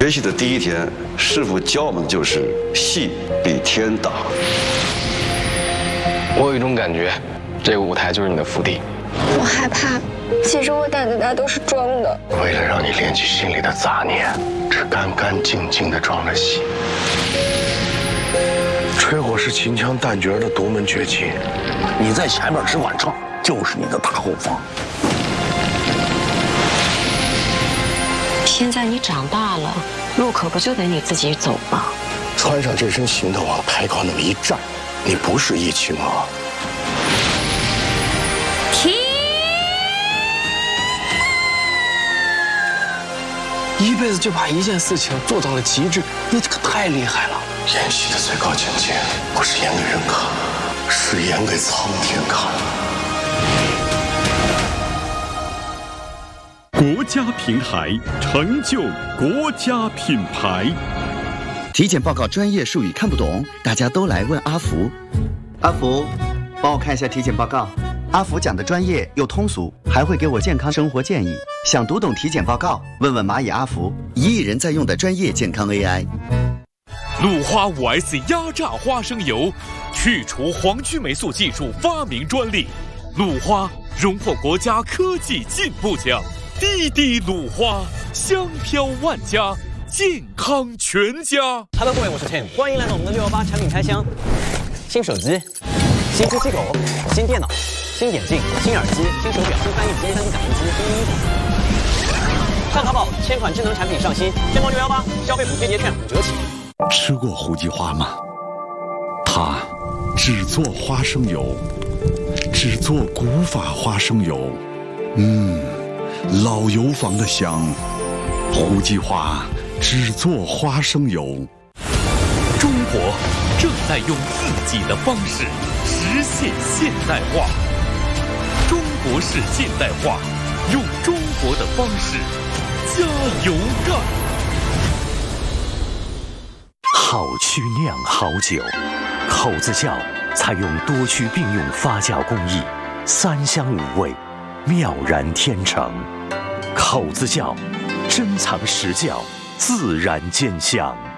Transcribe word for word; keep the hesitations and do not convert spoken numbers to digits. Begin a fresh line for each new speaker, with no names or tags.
学习的第一天，师傅教我们的就是戏比天大。
我有一种感觉，这个舞台就是你的福地。
我害怕，其实我胆子大都是装的。
为了让你练起心里的杂念，只干干净净的装了戏。吹火是秦腔旦角的独门绝技，你在前面只管唱，就是你的大后方。
现在你长大了，路可不就得你自己走吗？
穿上这身行头往抬高那么一站，你不是一青娥。
停！
一辈子就把一件事情做到了极致，你这个太厉害了。
演戏的最高境界，不是演给人看，是演给苍天看。
国家平台成就国家品牌。
体检报告专业术语看不懂，大家都来问阿福。阿福，帮我看一下体检报告。阿福讲的专业又通俗，还会给我健康生活建议。想读懂体检报告，问问蚂蚁阿福，一亿人在用的专业健康 A I。
鲁花 五 S 压榨花生油，去除黄曲霉素技术发明专利。鲁花荣获国家科技进步奖。滴滴鲁花，香飘万家，健康全家。
Hello， 各位，我是 Tim， 欢迎来到我们的六一八产品开箱。新手机、新机器狗、新电脑、新眼镜、新耳机、新手表、新翻译机、三 D 打印机、新衣服。上淘宝，千款智能产品上新，天猫六一八消费补贴节券五折起。
吃过胡记花吗？它只做花生油，只做古法花生油。嗯。老油坊的香，胡记花只做花生油。
中国正在用自己的方式实现现代化，中国式现代化，用中国的方式加油干。
好曲酿好酒，口子窖采用多区并用发酵工艺，三香五味，妙然天成。口子窖，珍藏实窖，自然见香。